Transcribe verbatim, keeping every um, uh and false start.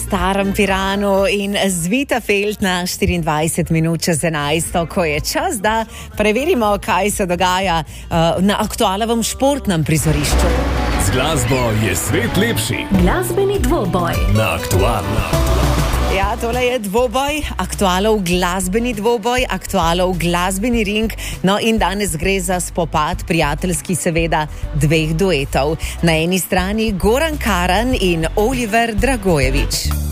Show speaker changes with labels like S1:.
S1: starem Piranu in Zvita Feld na štiriindvajset minut čez enajsto, ko je čas, da preverimo, kaj se dogaja uh, na aktualnem športnem prizorišču.
S2: Z glasbo je svet lepši.
S3: Glasbeni dvoboj
S2: Na aktualnem.
S1: Ja, tole je dvoboj, aktualov glasbeni dvoboj, aktualov glasbeni ring, no in danes gre za spopad, prijateljski seveda, dveh duetov. Na eni strani Goran Karan in Oliver Dragojević.